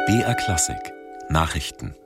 BR Klassik Nachrichten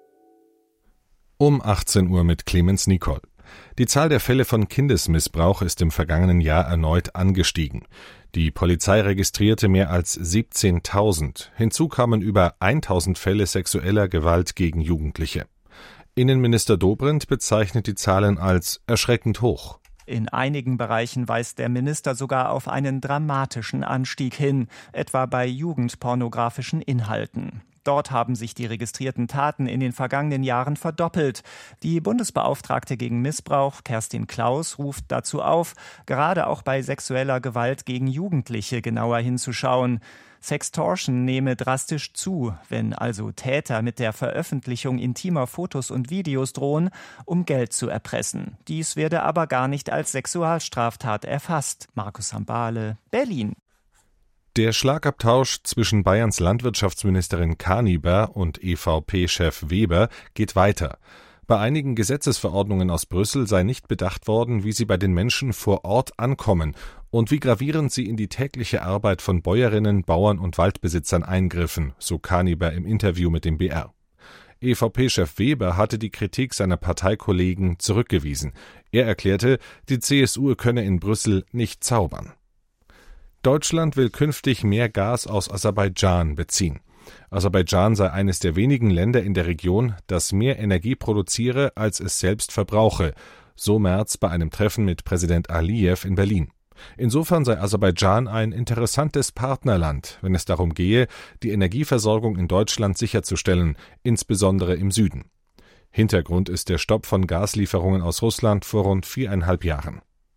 Um 18 Uhr mit Clemens Nicol. Die Zahl der Fälle von Kindesmissbrauch ist im vergangenen Jahr erneut angestiegen. Die Polizei registrierte mehr als 17.000. Hinzu kamen über 1.000 Fälle sexueller Gewalt gegen Jugendliche. Innenminister Dobrindt bezeichnet die Zahlen als erschreckend hoch. In einigen Bereichen weist der Minister sogar auf einen dramatischen Anstieg hin, etwa bei jugendpornografischen Inhalten. Dort haben sich die registrierten Taten in den vergangenen Jahren verdoppelt. Die Bundesbeauftragte gegen Missbrauch, Kerstin Klaus, ruft dazu auf, gerade auch bei sexueller Gewalt gegen Jugendliche genauer hinzuschauen. Sextortion nehme drastisch zu, wenn also Täter mit der Veröffentlichung intimer Fotos und Videos drohen, um Geld zu erpressen. Dies werde aber gar nicht als Sexualstraftat erfasst. Markus Hambale, Berlin. Der Schlagabtausch zwischen Bayerns Landwirtschaftsministerin Kaniber und EVP-Chef Weber geht weiter. Bei einigen Gesetzesverordnungen aus Brüssel sei nicht bedacht worden, wie sie bei den Menschen vor Ort ankommen und wie gravierend sie in die tägliche Arbeit von Bäuerinnen, Bauern und Waldbesitzern eingriffen, so Kaniber im Interview mit dem BR. EVP-Chef Weber hatte die Kritik seiner Parteikollegen zurückgewiesen. Er erklärte, die CSU könne in Brüssel nicht zaubern. Deutschland will künftig mehr Gas aus Aserbaidschan beziehen. Aserbaidschan sei eines der wenigen Länder in der Region, das mehr Energie produziere, als es selbst verbrauche, so Merz bei einem Treffen mit Präsident Aliyev in Berlin. Insofern sei Aserbaidschan ein interessantes Partnerland, wenn es darum gehe, die Energieversorgung in Deutschland sicherzustellen, insbesondere im Süden. Hintergrund ist der Stopp von Gaslieferungen aus Russland vor rund 4,5 Jahren.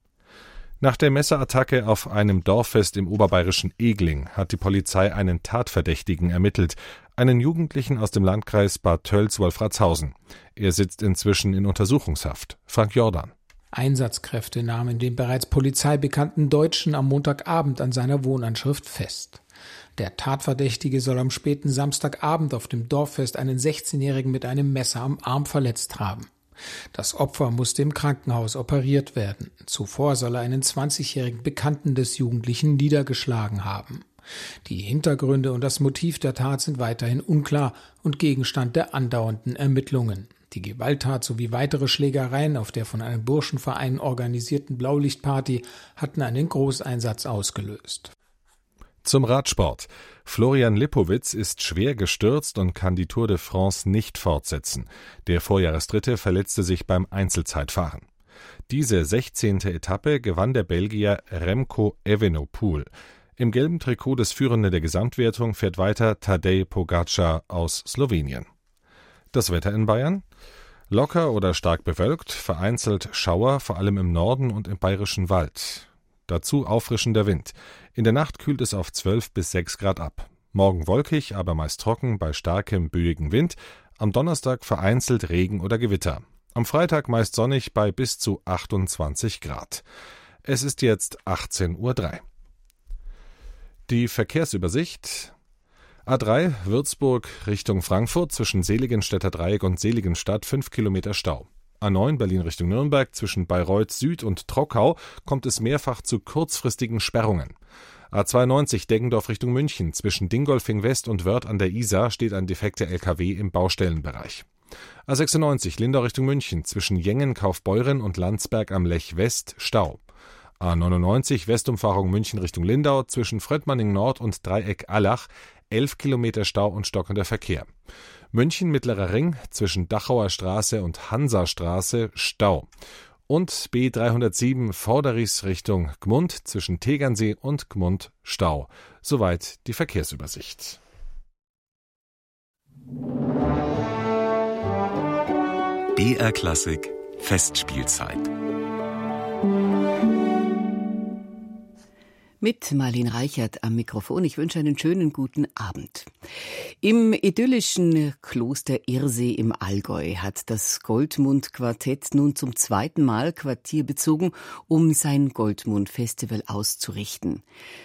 Nach der Messerattacke auf einem Dorffest im oberbayerischen Egling hat die Polizei einen Tatverdächtigen ermittelt, einen Jugendlichen aus dem Landkreis Bad Tölz-Wolfratshausen. Er sitzt inzwischen in Untersuchungshaft. Frank Jordan. Einsatzkräfte nahmen den bereits polizeibekannten Deutschen am Montagabend an seiner Wohnanschrift fest. Der Tatverdächtige soll am späten Samstagabend auf dem Dorffest einen 16-Jährigen mit einem Messer am Arm verletzt haben. Das Opfer musste im Krankenhaus operiert werden. Zuvor soll er einen 20-jährigen Bekannten des Jugendlichen niedergeschlagen haben. Die Hintergründe und das Motiv der Tat sind weiterhin unklar und Gegenstand der andauernden Ermittlungen. Die Gewalttat sowie weitere Schlägereien auf der von einem Burschenverein organisierten Blaulichtparty hatten einen Großeinsatz ausgelöst. Zum Radsport. Florian Lipowitz ist schwer gestürzt und kann die Tour de France nicht fortsetzen. Der Vorjahresdritte verletzte sich beim Einzelzeitfahren. Diese 16. Etappe gewann der Belgier Remco Evenepoel. Im gelben Trikot des Führenden der Gesamtwertung fährt weiter Tadej Pogačar aus Slowenien. Das Wetter in Bayern? Locker oder stark bewölkt, vereinzelt Schauer, vor allem im Norden und im Bayerischen Wald. Dazu auffrischender Wind. In der Nacht kühlt es auf 12 bis 6 Grad ab. Morgen wolkig, aber meist trocken bei starkem, böigem Wind. Am Donnerstag vereinzelt Regen oder Gewitter. Am Freitag meist sonnig bei bis zu 28 Grad. Es ist jetzt 18:03 Uhr. Die Verkehrsübersicht. A3 Würzburg Richtung Frankfurt zwischen Seligenstädter Dreieck und Seligenstadt 5 Kilometer Stau. A9 Berlin Richtung Nürnberg zwischen Bayreuth Süd und Trockau kommt es mehrfach zu kurzfristigen Sperrungen. A92 Deggendorf Richtung München zwischen Dingolfing West und Wörth an der Isar steht ein defekter LKW im Baustellenbereich. A96 Lindau Richtung München zwischen Jengen, Kaufbeuren und Landsberg am Lech West Stau. A99 Westumfahrung München Richtung Lindau zwischen Fröttmanning Nord und Dreieck Allach 11 Kilometer Stau und stockender Verkehr. München Mittlerer Ring zwischen Dachauer Straße und Hansastraße Stau. Und B307 Vorderries Richtung Gmund zwischen Tegernsee und Gmund Stau. Soweit die Verkehrsübersicht. BR Klassik Festspielzeit. Mit Marlene Reichert am Mikrofon. Ich wünsche einen schönen guten Abend. Im idyllischen Kloster Irsee im Allgäu hat das Goldmund-Quartett nun zum zweiten Mal Quartier bezogen, um sein Goldmund-Festival auszurichten.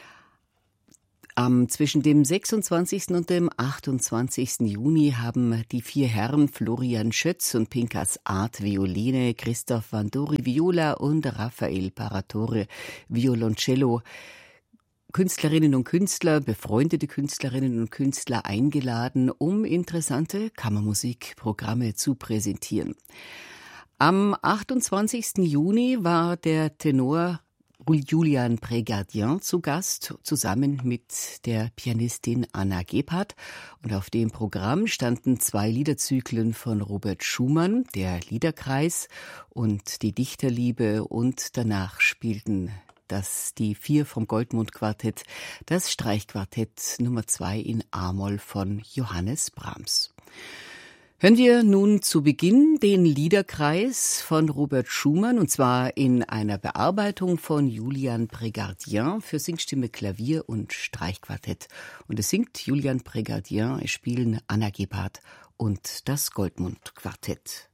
Zwischen dem 26. und dem 28. Juni haben die 4 Herren Florian Schötz und Pinkas Art Violine, Christoph Vandori Viola und Raphael Paratore Violoncello Künstlerinnen und Künstler, befreundete Künstlerinnen und Künstler eingeladen, um interessante Kammermusikprogramme zu präsentieren. Am 28. Juni war der Tenor Julian Prégardien zu Gast, zusammen mit der Pianistin Anna Gebhardt. Und auf dem Programm standen 2 Liederzyklen von Robert Schumann, der Liederkreis und die Dichterliebe. Und danach spielten die 4 vom Goldmund-Quartett, das Streichquartett Nummer 2 in A-Moll von Johannes Brahms. Hören wir nun zu Beginn den Liederkreis von Robert Schumann, und zwar in einer Bearbeitung von Julian Prégardien für Singstimme, Klavier und Streichquartett. Und es singt Julian Prégardien, es spielen Anna Gebhardt und das Goldmund-Quartett.